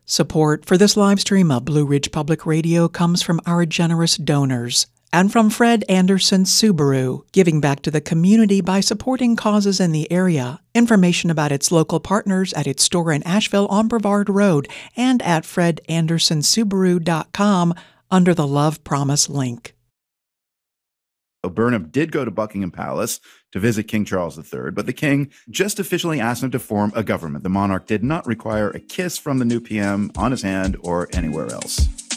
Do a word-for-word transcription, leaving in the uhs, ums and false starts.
Support for this live stream of Blue Ridge Public Radio comes from our generous donors and from Fred Anderson Subaru, giving back to the community by supporting causes in the area. Information about its local partners at its store in Asheville on Brevard Road and at fred anderson subaru dot com under the Love Promise link. Burnham did go to Buckingham Palace to visit King Charles the Third, but the king just officially asked him to form a government. The monarch did not require a kiss from the new P M on his hand or anywhere else.